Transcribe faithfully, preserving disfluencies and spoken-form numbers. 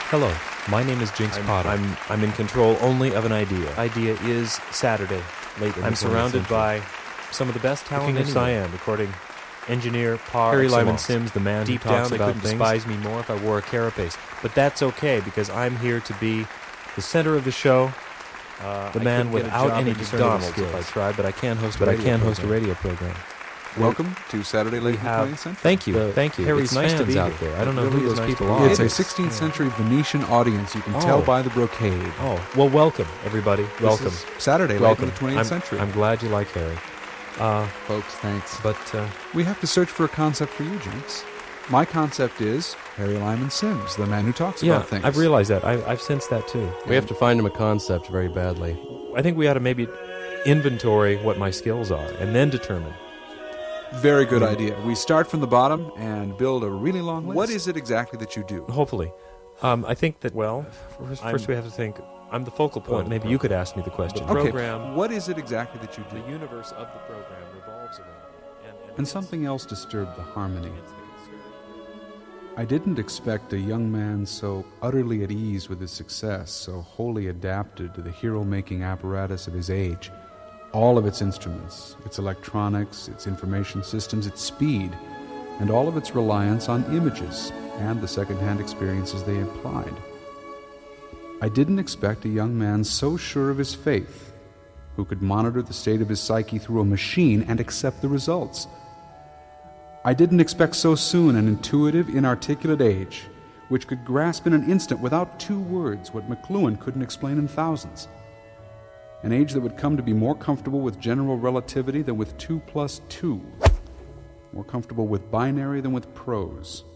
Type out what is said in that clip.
Hello, my name is Jinx I'm, Potter. I'm I'm in control only of an idea. Idea is Saturday, late in I'm the surrounded century. by some of the best talent King in of Siam, according engineer par Harry Lyman excellence. Sims, the man Deep who talks down, they about couldn't things. despise me more if I wore a carapace. But that's okay, because I'm here to be the center of the show, uh, the I man couldn't get a without job any at discernible McDonald's if I skills. tried, but I can host. But a I radio can host a program. radio program. Welcome to Saturday Late in the have- twentieth Century. Thank you, The thank you. Harry's it's nice to fans be out here. there. I don't know It who really those is nice people to be are. here. It's a It's- sixteenth century Venetian audience. You can tell Oh. by the brocade. Oh, well, welcome, everybody. This Welcome. is Saturday Late Welcome. in the twentieth I'm, Century. I'm glad you like Harry. Uh, Folks, thanks. but uh, We have to search for a concept for you, Jinx. My concept is Harry Lyman Sims, the man who talks yeah, about things. I've realized that. I, I've sensed that too. We have to find him a concept very badly. I think we ought to maybe inventory what my skills are and then determine. Very good idea. We start from the bottom and build a really long list. What is it exactly that you do? Hopefully. Um, I think that, well, first, I'm- first we have to think, I'm the focal point. Oh, Maybe the you could ask me the question. Okay, program, what is it exactly that you the do? universe of the program revolves around me. And, and, And something else disturbed the harmony. It's the concern. I didn't expect a young man so utterly at ease with his success, so wholly adapted to the hero-making apparatus of his age. All of its instruments, its electronics, its information systems, its speed, and all of its reliance on images and the second-hand experiences they implied. I didn't expect a young man so sure of his faith, who could monitor the state of his psyche through a machine and accept the results. I didn't expect so soon an intuitive, inarticulate age, which could grasp in an instant without two words what McLuhan couldn't explain in thousands. An age that would come to be more comfortable with general relativity than with two plus two, more comfortable with binary than with prose.